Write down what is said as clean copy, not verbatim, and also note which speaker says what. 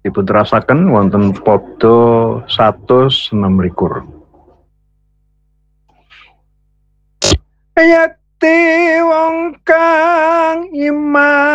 Speaker 1: dipun wonten Pobdo 126. Yakti wong kang iman